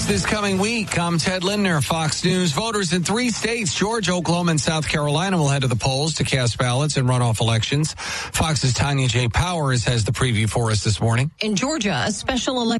this coming week. I'm Ted Lindner, Fox News. Voters in 3 states, Georgia, Oklahoma, and South Carolina, will head to the polls to cast ballots in runoff elections. Fox's Tanya J. Powers has the preview for us this morning. In Georgia, a special election